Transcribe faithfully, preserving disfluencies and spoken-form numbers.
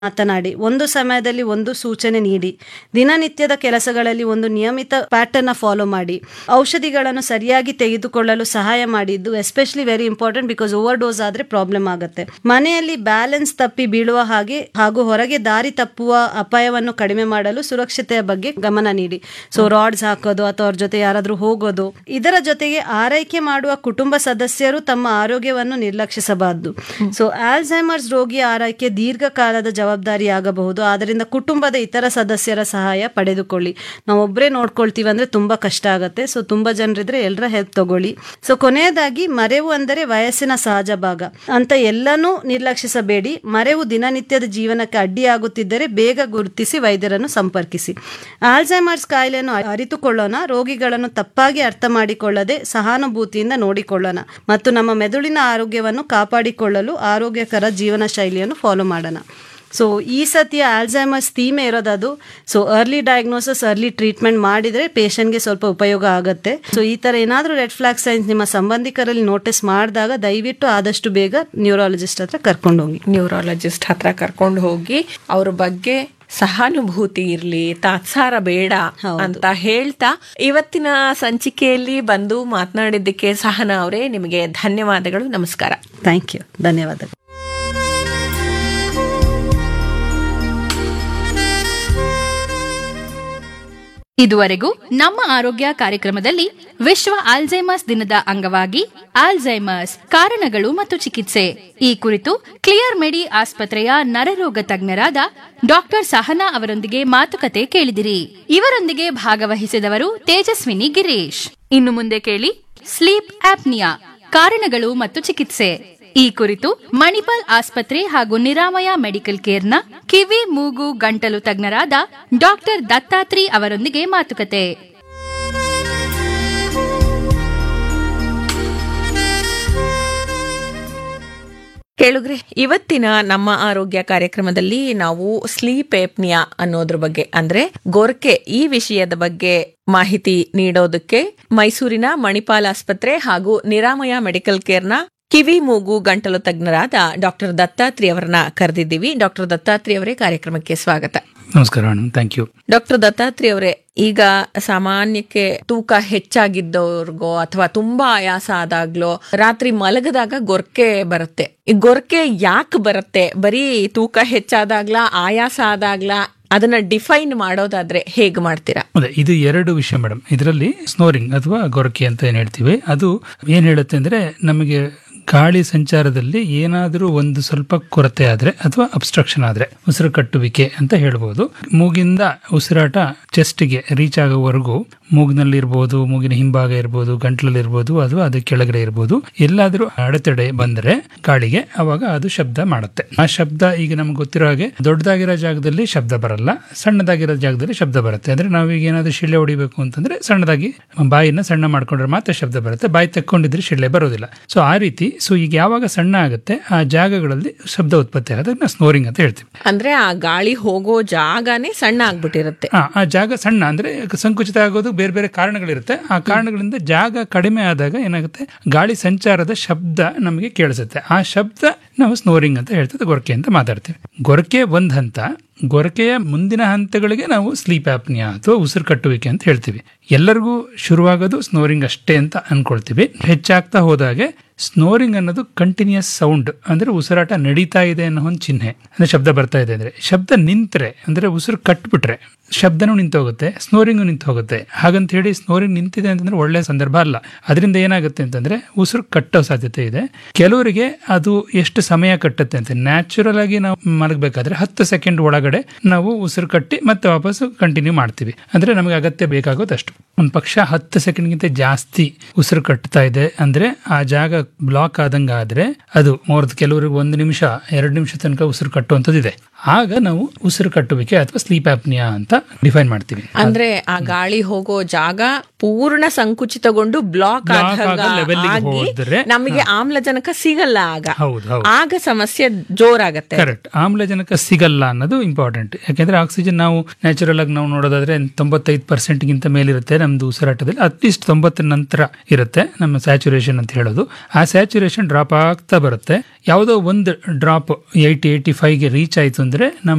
ಮಾತನಾಡಿ, ಒಂದು ಸಮಯದಲ್ಲಿ ಒಂದು ಸೂಚನೆ ನೀಡಿ, ದಿನನಿತ್ಯದ ಕೆಲಸಗಳಲ್ಲಿ ಒಂದು ನಿಯಮಿತ ಪ್ಯಾಟರ್ನ್ ಫಾಲೋ ಮಾಡಿ, ಔಷಧಿಗಳನ್ನು ಸರಿಯಾಗಿ ತೆಗೆದುಕೊಳ್ಳಲು ಸಹಾಯ ಮಾಡಿದ್ದು especially very important because over dose ಆದ್ರೆ ಪ್ರಾಬ್ಲಮ್ ಆಗುತ್ತೆ. ಮನೆಯಲ್ಲಿ ಬ್ಯಾಲೆನ್ಸ್ ತಪ್ಪಿ ಬೀಳುವ ಹಾಗೆ ಹಾಗೂ ಹೊರಗೆ ದಾರಿ ತಪ್ಪುವ ಅಪಾಯವನ್ನು ಕಡಿಮೆ ಮಾಡಲು ಸುರಕ್ಷತೆಯ ಬಗ್ಗೆ ಗಮನ ನೀಡಿ. ಸೊ ರಾಡ್ಸ್ ಹಾಕೋದು ಅಥವಾ ಅವ್ರ ಜೊತೆ ಯಾರಾದ್ರೂ ಹೋಗೋದು. ಇದರ ಜೊತೆಗೆ ಆರೈಕೆ ಮಾಡುವ ಕುಟುಂಬ ಸದಸ್ಯರು ತಮ್ಮ ಆರೋಗ್ಯವನ್ನು ನಿರ್ಲಕ್ಷಿಸಬಾರದು. ಸೊ ಆಲ್ಝೈಮರ್ಸ್ ರೋಗಿಯ ಆರೈಕೆ ದೀರ್ಘಕಾಲದ ಜವಾಬ್ದಾರಿ ಆಗಬಹುದು. ಆದ್ದರಿಂದ ಕುಟುಂಬದ ಇತರ ಸದಸ್ಯರ ಸಹಾಯ ಪಡೆದುಕೊಳ್ಳಿ. ನಾವು ಒಬ್ಬರೇ ನೋಡ್ಕೊಳ್ತೀವಿ ಅಂದ್ರೆ ತುಂಬಾ ಕಷ್ಟ ಆಗುತ್ತೆ. ಸೊ ತುಂಬಾ ಜನರಿದ್ರೆ ಎಲ್ಲರ ಹೆಲ್ಪ್ ತಗೊಳ್ಳಿ. ಸೊ ಕೊನೆಯದಾಗಿ, ಮರೆವು ಅಂದರೆ ವಯಸ್ಸಿನ ಸಹಜ ಭಾಗ ಅಂತ ಎಲ್ಲನೂ ನಿರ್ಲಕ್ಷಿಸಬೇಡಿ. ಮರೆವು ದಿನನಿತ್ಯದ ಜೀವನಕ್ಕೆ ಅಡ್ಡಿಯಾಗುತ್ತಿದ್ದರೆ ಬೇಗ ಗುರುತಿಸಿ ವೈದ್ಯರನ್ನು ಸಂಪರ್ಕಿಸಿ. ಆಲ್ಝೈಮರ್ಸ್ ಕಾಯಿಲೆಯನ್ನು ಅರಿತುಕೊಳ್ಳೋಣ, ರೋಗಿಗಳನ್ನು ತಪ್ಪಾಗಿ ಅರ್ಥ ಮಾಡಿಕೊಳ್ಳದೆ ಸಹಾನುಭೂತಿಯಿಂದ ನೋಡಿಕೊಳ್ಳೋಣ ಮತ್ತು ನಮ್ಮ ಮೆದುಳಿನ ಆರೋಗ್ಯವನ್ನು ಕಾಪಾಡಿಕೊಳ್ಳಲು ಆರೋಗ್ಯಕರ ಜೀವನ ಶೈಲಿಯನ್ನು ಫಾಲೋ ಮಾಡೋಣ. ಸೊ ಈ ಸತಿಯ Alzheimer's ಥೀಮೇ ಇರೋದದು. So early diagnosis, early treatment ಮಾಡಿದರೆ ಪೇಷಂಟ್ಗೆ ಸ್ವಲ್ಪ ಉಪಯೋಗ ಆಗುತ್ತೆ. ಸೊ ಈ ಥರ ಏನಾದರೂ ರೆಡ್ ಫ್ಲಾಗ್ ಸೈನ್ಸ್ ನಿಮ್ಮ ಸಂಬಂಧಿಕರಲ್ಲಿ ನೋಟಿಸ್ ಮಾಡಿದಾಗ ದಯವಿಟ್ಟು ಆದಷ್ಟು ಬೇಗ ನ್ಯೂರಾಲಜಿಸ್ಟ್ ಹತ್ರ ಕರ್ಕೊಂಡು ಹೋಗಿ ನ್ಯೂರಾಲಜಿಸ್ಟ್ ಹತ್ರ ಕರ್ಕೊಂಡು ಹೋಗಿ ಅವ್ರ ಬಗ್ಗೆ ಸಹಾನುಭೂತಿ ಇರ್ಲಿ, ತಾತ್ಸಾರ ಬೇಡ ಅಂತ ಹೇಳ್ತಾ ಇವತ್ತಿನ ಸಂಚಿಕೆಯಲ್ಲಿ ಬಂದು ಮಾತನಾಡಿದ್ದಕ್ಕೆ ಸಹನಾ ಅವರೇ ನಿಮಗೆ ಧನ್ಯವಾದಗಳು. ನಮಸ್ಕಾರ. Thank you. ಧನ್ಯವಾದಗಳು. ಇದುವರೆಗೂ ನಮ್ಮ ಆರೋಗ್ಯ ಕಾರ್ಯಕ್ರಮದಲ್ಲಿ ವಿಶ್ವ ಆಲ್ಝೈಮರ್ಸ್ ದಿನದ ಅಂಗವಾಗಿ ಆಲ್ಝೈಮರ್ಸ್ ಕಾರಣಗಳು ಮತ್ತು ಚಿಕಿತ್ಸೆ ಈ ಕುರಿತು ಕ್ಲಿಯರ್ ಮೆಡಿ ಆಸ್ಪತ್ರೆಯ ನರರೋಗ ತಜ್ಞರಾದ ಡಾಕ್ಟರ್ ಸಹನಾ ಅವರೊಂದಿಗೆ ಮಾತುಕತೆ ಕೇಳಿದಿರಿ. ಇವರೊಂದಿಗೆ ಭಾಗವಹಿಸಿದವರು ತೇಜಸ್ವಿನಿ ಗಿರೀಶ್. ಇನ್ನು ಮುಂದೆ ಕೇಳಿ ಸ್ಲೀಪ್ ಆಪ್ನಿಯಾ ಕಾರಣಗಳು ಮತ್ತು ಚಿಕಿತ್ಸೆ ಈ ಕುರಿತು ಮಣಿಪಾಲ್ ಆಸ್ಪತ್ರೆ ಹಾಗೂ ನಿರಾಮಯ ಮೆಡಿಕಲ್ ಕೇರ್ನ ಕಿವಿ ಮೂಗು ಗಂಟಲು ತಜ್ಞರಾದ ಡಾಕ್ಟರ್ ದತ್ತಾತ್ರಿ ಅವರೊಂದಿಗೆ ಮಾತುಕತೆ. ಕೇಳುಗ್ರೆ, ಇವತ್ತಿನ ನಮ್ಮ ಆರೋಗ್ಯ ಕಾರ್ಯಕ್ರಮದಲ್ಲಿ ನಾವು ಸ್ಲೀಪ್ ಏಪ್ನಿಯಾ ಅನ್ನೋದ್ರ ಬಗ್ಗೆ ಅಂದ್ರೆ ಗೊರ್ಕೆ ಈ ವಿಷಯದ ಬಗ್ಗೆ ಮಾಹಿತಿ ನೀಡೋದಕ್ಕೆ ಮೈಸೂರಿನ ಮಣಿಪಾಲ್ ಆಸ್ಪತ್ರೆ ಹಾಗೂ ನಿರಾಮಯ ಮೆಡಿಕಲ್ ಕೇರ್ನ ಕಿವಿ ಮೂಗು ಗಂಟಲು ತಜ್ಞರಾದ ಡಾಕ್ಟರ್ ದತ್ತಾತ್ರಿ ಅವರನ್ನ ಕರೆದಿದ್ದೀವಿ. ಡಾಕ್ಟರ್ ದತ್ತಾತ್ರಿ ಅವರೇ, ಕಾರ್ಯಕ್ರಮಕ್ಕೆ ಸ್ವಾಗತ. ನಮಸ್ಕಾರ madam. Thank you. Doctor Dattatri ಅವರೇ, ಈಗ ಸಾಮಾನ್ಯಕ್ಕೆ ತೂಕ ಹೆಚ್ಚಾಗಿದ್ದವ್ರಿಗೋ ಅಥವಾ ತುಂಬಾ ಆಯಾಸ ಆದಾಗ್ಲೋ ರಾತ್ರಿ ಮಲಗದಾಗ ಗೊರ್ಕೆ ಬರುತ್ತೆ. ಈ ಗೊರ್ಕೆ ಯಾಕೆ ಬರುತ್ತೆ? ಬರೀ ತೂಕ ಹೆಚ್ಚಾದಾಗ್ಲ, ಆಯಾಸ ಆದಾಗ್ಲ? ಅದನ್ನ ಡಿಫೈನ್ ಮಾಡೋದಾದ್ರೆ ಹೇಗ್ ಮಾಡ್ತೀರಾ? ಅದೇ, ಇದು ಎರಡು ವಿಷಯ ಮೇಡಮ್. ಇದರಲ್ಲಿ ಸ್ನೋರಿಂಗ್ ಅಥವಾ ಗೊರಕೆ ಅಂತ ಏನ್ ಹೇಳ್ತೀವಿ, ಅದು ಏನ್ ಹೇಳುತ್ತೆ ಅಂದ್ರೆ ನಮಗೆ ಗಾಳಿ ಸಂಚಾರದಲ್ಲಿ ಏನಾದರೂ ಒಂದು ಸ್ವಲ್ಪ ಕೊರತೆ ಆದ್ರೆ ಅಥವಾ ಅಬ್ಸ್ಟ್ರಕ್ಷನ್ ಆದ್ರೆ ಉಸಿರು ಕಟ್ಟುವಿಕೆ ಅಂತ ಹೇಳ್ಬೋದು. ಮೂಗಿಂದ ಉಸಿರಾಟ ಚೆಸ್ಟ್ಗೆ ರೀಚ್ ಆಗೋವರೆಗೂ ಮೂಗಿನಲ್ಲಿ ಇರ್ಬೋದು, ಮೂಗಿನ ಹಿಂಭಾಗ ಇರ್ಬೋದು, ಗಂಟ್ಲಲ್ಲಿ ಇರ್ಬೋದು, ಅಥವಾ ಅದು ಕೆಳಗಡೆ ಇರ್ಬೋದು, ಎಲ್ಲಾದ್ರೂ ಅಡೆತಡೆ ಬಂದ್ರೆ ಗಾಳಿಗೆ ಅವಾಗ ಅದು ಶಬ್ದ ಮಾಡುತ್ತೆ. ಆ ಶಬ್ದ ಈಗ ನಮ್ಗೆ ಗೊತ್ತಿರೋ ಹಾಗೆ ದೊಡ್ಡದಾಗಿರೋ ಜಾಗದಲ್ಲಿ ಶಬ್ದ ಬರಲ್ಲ, ಸಣ್ಣದಾಗಿರೋ ಜಾಗದಲ್ಲಿ ಶಬ್ದ ಬರುತ್ತೆ. ಅಂದ್ರೆ ನಾವೀಗ ಏನಾದ್ರೂ ಶಿಳ್ಳೆ ಹೊಡಿಬೇಕು ಅಂತಂದ್ರೆ ಸಣ್ಣದಾಗಿ ಬಾಯಿನ ಸಣ್ಣ ಮಾಡ್ಕೊಂಡ್ರೆ ಮಾತ್ರ ಶಬ್ದ ಬರುತ್ತೆ, ಬಾಯಿ ತಕ್ಕೊಂಡಿದ್ರೆ ಶಿಳ್ಳೆ ಬರೋದಿಲ್ಲ. ಸೊ ಆ ರೀತಿ ಸೊ ಈಗ ಯಾವಾಗ ಸಣ್ಣ ಆಗುತ್ತೆ ಆ ಜಾಗಗಳಲ್ಲಿ ಶಬ್ದ ಉತ್ಪತ್ತಿ ಆಗುತ್ತೆ, ನಾವು ಸ್ನೋರಿಂಗ್ ಅಂತ ಹೇಳ್ತೀವಿ. ಅಂದ್ರೆ ಆ ಗಾಳಿ ಹೋಗೋ ಜಾಗನೇ ಸಣ್ಣ ಆಗ್ಬಿಟ್ಟಿರುತ್ತೆ. ಆ ಜಾಗ ಸಣ್ಣ ಅಂದ್ರೆ ಸಂಕುಚಿತ ಆಗೋದು ಬೇರೆ ಬೇರೆ ಕಾರಣಗಳಿರುತ್ತೆ. ಆ ಕಾರಣಗಳಿಂದ ಜಾಗ ಕಡಿಮೆ ಆದಾಗ ಏನಾಗುತ್ತೆ, ಗಾಳಿ ಸಂಚಾರದ ಶಬ್ದ ನಮಗೆ ಕೇಳಿಸುತ್ತೆ. ಆ ಶಬ್ದ ನಾವು ಸ್ನೋರಿಂಗ್ ಅಂತ ಹೇಳ್ತೇವೆ, ಗೊರಕೆ ಅಂತ ಮಾತಾಡ್ತೇವೆ. ಗೊರಕೆ ಒಂದ್ ಹಂತ. ಗೊರಕೆಯ ಮುಂದಿನ ಹಂತಗಳಿಗೆ ನಾವು ಸ್ಲೀಪ್ ಆಪ್ನಿಯಾ ಅಥವಾ ಉಸಿರು ಕಟ್ಟುವಿಕೆ ಅಂತ ಹೇಳ್ತೀವಿ. ಎಲ್ಲರಿಗೂ ಶುರುವಾಗೋದು ಸ್ನೋರಿಂಗ್ ಅಷ್ಟೇ ಅಂತ ಅನ್ಕೊಳ್ತೀವಿ. ಹೆಚ್ಚಾಗ್ತಾ ಹೋದಾಗೆ ಸ್ನೋರಿಂಗ್ ಅನ್ನೋದು ಕಂಟಿನ್ಯೂಸ್ ಸೌಂಡ್, ಅಂದ್ರೆ ಉಸಿರಾಟ ನಡೀತಾ ಇದೆ ಅನ್ನೋ ಒಂದು ಚಿಹ್ನೆ. ಅಂದ್ರೆ ಶಬ್ದ ಬರ್ತಾ ಇದೆ ಅಂದ್ರೆ, ಶಬ್ದ ನಿಂತ್ರೆ ಅಂದ್ರೆ ಉಸಿರು ಕಟ್ಬಿಟ್ರೆ ಶಬ್ದನೂ ನಿಂತು ಹೋಗುತ್ತೆ, ಸ್ನೋರಿಂಗು ನಿಂತು ಹೋಗುತ್ತೆ. ಹಾಗಂತ ಹೇಳಿ ಸ್ನೋರಿಂಗ್ ನಿಂತಿದೆ ಅಂತಂದ್ರೆ ಒಳ್ಳೆ ಸಂದರ್ಭ ಅಲ್ಲ. ಅದರಿಂದ ಏನಾಗುತ್ತೆ ಅಂತಂದ್ರೆ ಉಸಿರು ಕಟ್ಟೋ ಸಾಧ್ಯತೆ ಇದೆ. ಕೆಲವರಿಗೆ ಅದು ಎಷ್ಟು ಸಮಯ ಕಟ್ಟುತ್ತೆ ಅಂತ, ನ್ಯಾಚುರಲ್ ಆಗಿ ನಾವು ಮಲಗಬೇಕಾದ್ರೆ ಹತ್ತು ಸೆಕೆಂಡ್ ಒಳಗಡೆ ನಾವು ಉಸಿರು ಕಟ್ಟಿ ಮತ್ತೆ ವಾಪಸ್ ಕಂಟಿನ್ಯೂ ಮಾಡ್ತೀವಿ. ಅಂದ್ರೆ ನಮಗೆ ಅಗತ್ಯ ಬೇಕಾಗೋದಷ್ಟು. ಒಂದ್ ಪಕ್ಷ ಹತ್ತು ಸೆಕೆಂಡ್ಗಿಂತ ಜಾಸ್ತಿ ಉಸಿರು ಕಟ್ತಾ ಇದೆ ಅಂದ್ರೆ ಆ ಜಾಗ ಬ್ಲಾಕ್ ಆದಂಗ ಆದ್ರೆ ಅದು ಮೂರ್ದು ಕೆಲವರಿಗೆ ಒಂದು ನಿಮಿಷ ಎರಡು ನಿಮಿಷ ತನಕ ಉಸಿರು ಕಟ್ಟುವಂಥದ್ದಿದೆ. ಆಗ ನಾವು ಉಸಿರು ಕಟ್ಟುವಿಕೆ ಅಥವಾ ಸ್ಲೀಪ್ ಆಪ್ನಿಯಾ ಅಂತ ಡಿಫೈನ್ ಮಾಡ್ತೀವಿ. ಅಂದ್ರೆ ಆ ಗಾಳಿ ಹೋಗೋ ಜಾಗ ಪೂರ್ಣ ಸಂಕುಚಿತಗೊಂಡು ಬ್ಲಾಕ್ ಆಗಿ ನಮಗೆ ಆಮ್ಲಜನಕ ಸಿಗಲ್ಲ. ಆಗ ಆಗ ಸಮಸ್ಯೆ ಜೋರಾಗತ್ತೆ. ಕರೆಕ್ಟ್. ಆಮ್ಲಜನಕ ಸಿಗಲ್ಲ ಅನ್ನೋದು ಇಂಪಾರ್ಟೆಂಟ್. ಇಂಪಾರ್ಟೆಂಟ್. ಯಾಕೆಂದ್ರೆ ಆಕ್ಸಿಜನ್ ನಾವು ನ್ಯಾಚುರಲ್ ಆಗಿ ನಾವು ನೋಡೋದಾದ್ರೆ ತೊಂಬತ್ತೈದು ಪರ್ಸೆಂಟ್ ಗಿಂತ ಮೇಲಿರುತ್ತೆ ನಮ್ದು ಉಸಿರಾಟದಲ್ಲಿ. ಅಟ್ಲೀಸ್ಟ್ ತೊಂಬತ್ತರ ನಂತರ ಇರುತ್ತೆ ನಮ್ಮ ಸ್ಯಾಚುರೇಷನ್ ಅಂತ ಹೇಳೋದು. ಆ ಸ್ಯಾಚುರೇಷನ್ ಡ್ರಾಪ್ ಆಗ್ತಾ ಬರುತ್ತೆ. ಯಾವುದೋ ಒಂದು ಡ್ರಾಪ್ ಏಯ್ಟಿ ಏಯ್ಟಿ ಫೈವ್ಗೆ ರೀಚ್ ಆಯಿತು ಅಂದರೆ ನಮ್ಮ